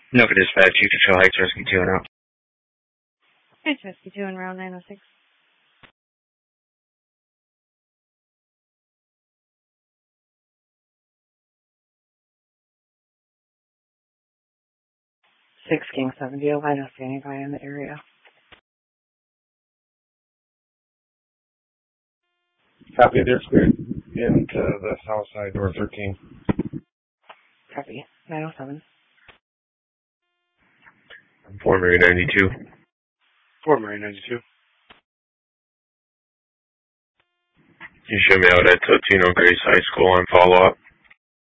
No, for dispatch, you can show Heights Rescue 2 and out. Heights Rescue 2 and round 906. King 70, I don't see anybody in the area. Copy, they're cleared into the south side, door 13. Copy, 907. Fort Mary 92. Fort Mary 92. You should be out at Totino Grace High School on follow-up.